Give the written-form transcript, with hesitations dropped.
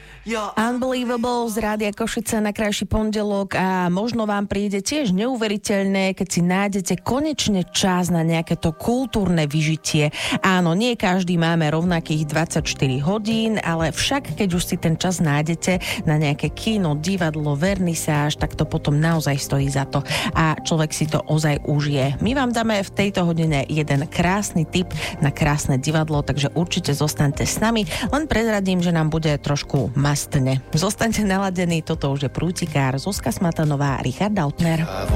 Unbelievable z Rádia Košice na krajší pondelok a možno vám príde tiež neuveriteľné, keď si nájdete konečne čas na nejaké to kultúrne vyžitie. Áno, nie každý máme rovnakých 24 hodín, ale však keď už si ten čas nájdete na nejaké kino, divadlo, vernisáž, tak to potom naozaj stojí za to a človek si to ozaj užije. My vám dáme v tejto hodine jeden krásny tip na krásne divadlo, takže určite zostaňte s nami. Len prezradím, že nám bude trošku mastne. Zostaňte naladení, toto už je Prútikár, Zuzka Smatanová, Richard Dautner.